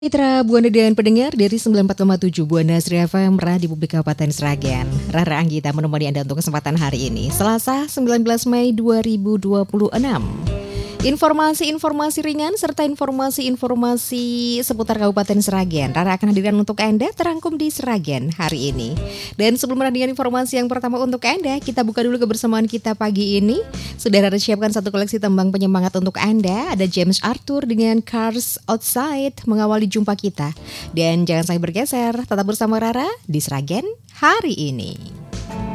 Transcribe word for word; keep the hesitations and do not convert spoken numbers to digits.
Mitra Buana dan pendengar dari sembilan puluh empat koma tujuh Buana Sri F M Radio Publik Kabupaten Sragen. Rara Anggita menemani Anda untuk kesempatan hari ini, Selasa sembilan belas Mei dua ribu dua puluh enam. Informasi-informasi ringan serta informasi-informasi seputar Kabupaten Sragen Rara akan hadirkan untuk Anda terangkum di Sragen hari ini. Dan sebelum mendengarkan informasi yang pertama untuk Anda, kita buka dulu kebersamaan kita pagi ini. Sudah Rara siapkan satu koleksi tembang penyemangat untuk Anda. Ada James Arthur dengan Cars Outside mengawali jumpa kita. Dan jangan sampai bergeser, tetap bersama Rara di Sragen hari ini.